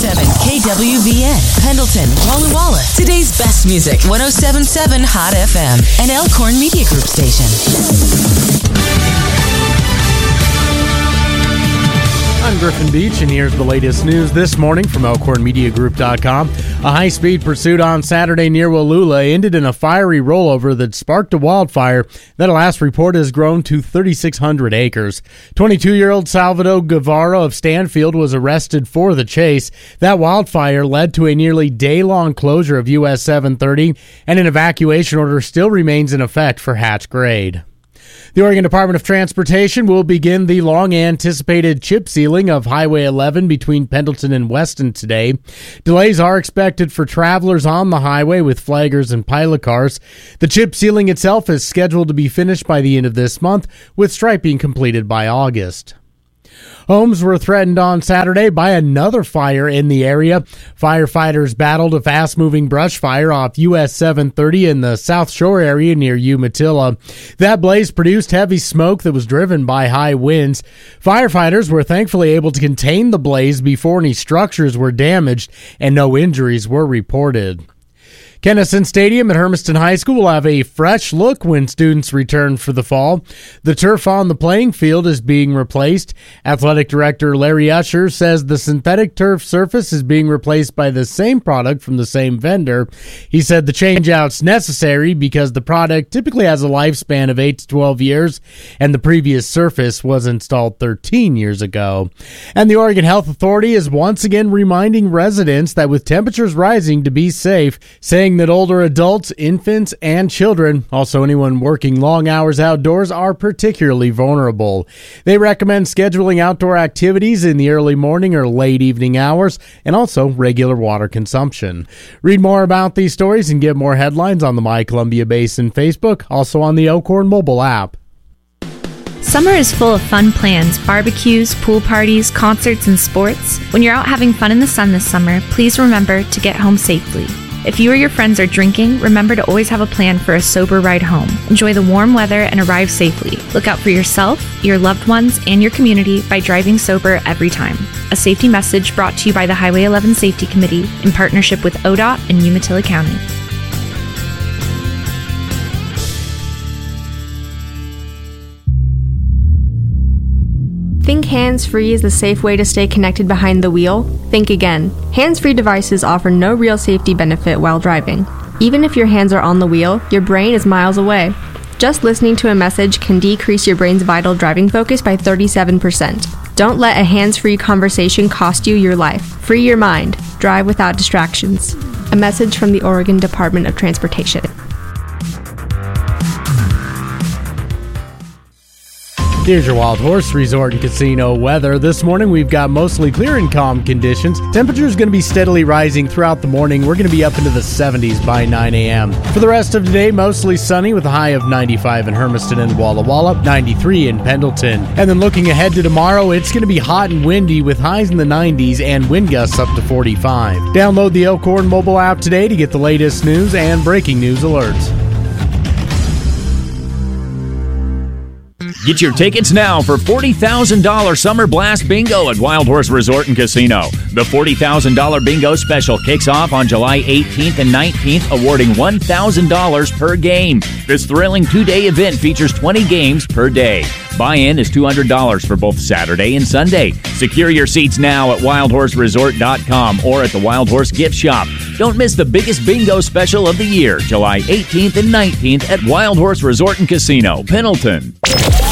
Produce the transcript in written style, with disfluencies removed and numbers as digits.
101.7 KWVN, Pendleton, Walla Walla. Today's best music, 107.7 Hot FM, and Elkhorn Media Group station. I'm Griffin Beach, and here's the latest news this morning from ElkhornMediaGroup.com. A high-speed pursuit on Saturday near Wallula ended in a fiery rollover that sparked a wildfire that, last report, has grown to 3,600 acres. 22-year-old Salvador Guevara of Stanfield was arrested for the chase. That wildfire led to a nearly day-long closure of US 730, and an evacuation order still remains in effect for Hatch Grade. The Oregon Department of Transportation will begin the long-anticipated chip sealing of Highway 11 between Pendleton and Weston today. Delays are expected for travelers on the highway with flaggers and pilot cars. The chip sealing itself is scheduled to be finished by the end of this month, with striping completed by August. Homes were threatened on Saturday by another fire in the area. Firefighters battled a fast-moving brush fire off US 730 in the South Shore area near Umatilla. That blaze produced heavy smoke that was driven by high winds. Firefighters were thankfully able to contain the blaze before any structures were damaged, and no injuries were reported. Kennison Stadium at Hermiston High School will have a fresh look when students return for the fall. The turf on the playing field is being replaced. Athletic Director Larry Usher says the synthetic turf surface is being replaced by the same product from the same vendor. He said the changeout's necessary because the product typically has a lifespan of 8 to 12 years, and the previous surface was installed 13 years ago. And the Oregon Health Authority is once again reminding residents that with temperatures rising to be safe, saying that older adults, infants, and children, also anyone working long hours outdoors, are particularly vulnerable. They recommend scheduling outdoor activities in the early morning or late evening hours, and also regular water consumption. Read more about these stories and get more headlines on the My Columbia Basin Facebook, also on the Elkhorn mobile app. Summer is full of fun plans, barbecues, pool parties, concerts, and sports. When you're out having fun in the sun this summer, please remember to get home safely. If you or your friends are drinking, remember to always have a plan for a sober ride home. Enjoy the warm weather and arrive safely. Look out for yourself, your loved ones, and your community by driving sober every time. A safety message brought to you by the Highway 11 Safety Committee in partnership with ODOT and Umatilla County. Think hands-free is the safe way to stay connected behind the wheel? Think again. Hands-free devices offer no real safety benefit while driving. Even if your hands are on the wheel, your brain is miles away. Just listening to a message can decrease your brain's vital driving focus by 37%. Don't let a hands-free conversation cost you your life. Free your mind. Drive without distractions. A message from the Oregon Department of Transportation. Here's your Wild Horse Resort and Casino weather. This morning we've got mostly clear and calm conditions. Temperature is going to be steadily rising throughout the morning. We're going to be up into the 70s by 9 a.m. For the rest of today, mostly sunny with a high of 95 in Hermiston and Walla Walla, 93 in Pendleton. And then looking ahead to tomorrow, it's going to be hot and windy with highs in the 90s and wind gusts up to 45. Download the Elkhorn mobile app today to get the latest news and breaking news alerts. Get your tickets now for $40,000 Summer Blast Bingo at Wild Horse Resort and Casino. The $40,000 Bingo special kicks off on July 18th and 19th, awarding $1,000 per game. This thrilling two-day event features 20 games per day. Buy-in is $200 for both Saturday and Sunday. Secure your seats now at wildhorseresort.com or at the Wild Horse Gift Shop. Don't miss the biggest bingo special of the year, July 18th and 19th at Wild Horse Resort and Casino, Pendleton.